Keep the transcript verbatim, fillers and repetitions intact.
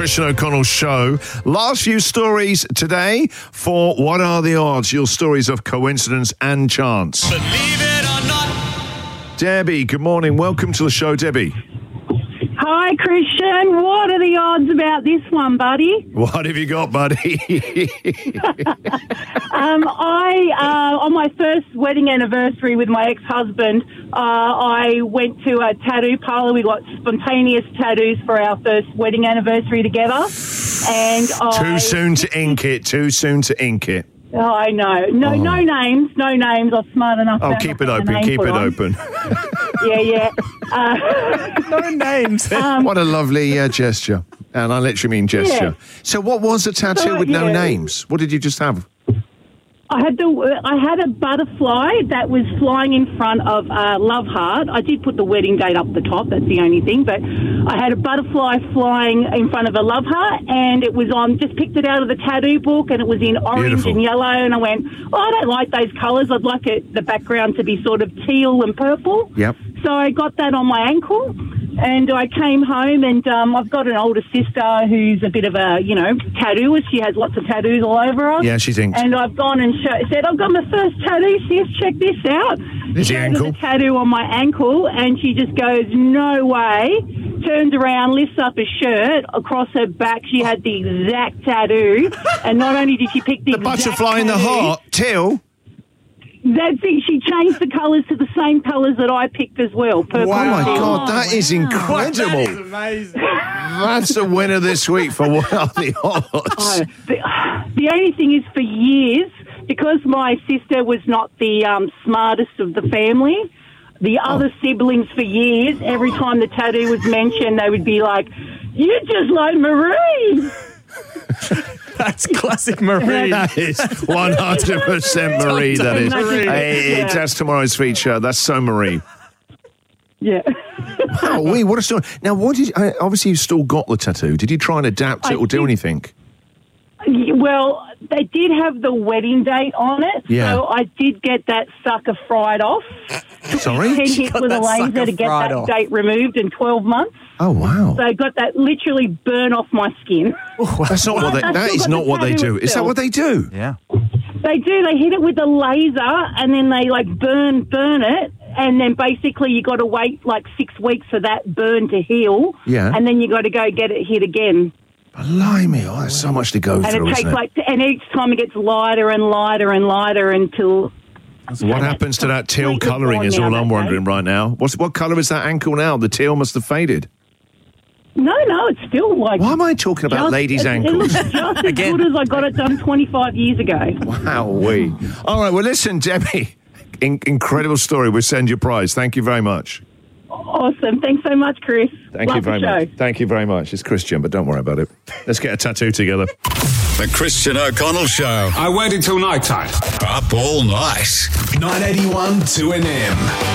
Christian O'Connell Show. Last few stories today for What Are the Odds? Your stories of coincidence and chance. Believe it or not. Debbie, good morning. Welcome to the show, Debbie. Hi, Christian. What are the odds about this one, buddy? What have you got, buddy? um, I, uh, on my first wedding anniversary with my ex-husband, uh, I went to a tattoo parlour. We got spontaneous tattoos for our first wedding anniversary together. And Too I, soon to ink it. Too soon to ink it. Oh, I know. No, Oh. no names. No names. I'm smart enough. Oh, to keep have it a open. name Keep put it on. open. Yeah, yeah. Uh, No names. um, What a lovely uh, gesture. And I literally mean gesture. Yeah. So what was a tattoo So, with no yeah. names? What did you just have? I had the I had a butterfly that was flying in front of a love heart. I did put the wedding date up the top. That's the only thing. But I had a butterfly flying in front of a love heart, and it was on. Just picked it out of the tattoo book, and it was in orange Beautiful. and yellow. And I went, oh, I don't like those colours. I'd like it the background to be sort of teal and purple. Yep. So I got that on my ankle, and I came home, and um, I've got an older sister who's a bit of a, you know, tattooist. She has lots of tattoos all over her. Yeah, she thinks. And I've gone and show, said, I've got my first tattoo, sis, check this out. There's the Showed her ankle. the tattoo on my ankle, and she just goes, no way. Turns around, lifts up a shirt. Across her back, she had the exact tattoo. And not only did she pick the, The exact butterfly in the tattoo, heart, Till. That's it. She changed the colours to the same colours that I picked as well. Purple. Oh, my and teal. God, that is That is incredible. amazing. That's the winner this week for What Are the Odds? Oh, the, the only thing is, for years, because my sister was not the um, smartest of the family, the other siblings for years, every time the tattoo was mentioned, they would be like, "You're just like Marie." That's classic Marie. That is one hundred percent Marie, that is. Marie. Hey, Yeah. that's tomorrow's feature. That's so Marie. Yeah. Wow, wait, what a story. Now, what did uh, obviously you still got the tattoo. Did you try and adapt it I or do did. anything? Well, they did have the wedding date on it, Yeah. so I did get that sucker fried off. Sorry? ten hits got with a that sucker laser to get fried that off. date removed in twelve months. Oh, wow. So I got that literally burn off my skin. That's not what they, I that still is got not the what they tattoo do. Is that itself. what they do? Yeah. They do. They hit it with a laser, and then they like burn, burn it, and then basically you got to wait like six weeks for that burn to heal. Yeah. And then you got to go get it hit again, Blimey, oh, there's so much to go and through, it takes isn't it? like, and each time it gets lighter and lighter and lighter until. What happens to that teal completely colouring gone is now, all that I'm day. wondering right now. What's What colour is that ankle now? The teal must have faded. No, no, it's still like. Why am I talking about just- ladies' it, ankles? It looks just as Again. good as I got it done twenty-five years ago. Wowee. All right, well, listen, Debbie, in- incredible story. We'll send you a prize. Thank you very much. Awesome. Thanks so much, Chris. Thank Love you very the show. much. Thank you very much. It's Christian, but don't worry about it. Let's get a tattoo together. The Christian O'Connell Show. I waited till night time. Up all night. nine eighty-one two N M.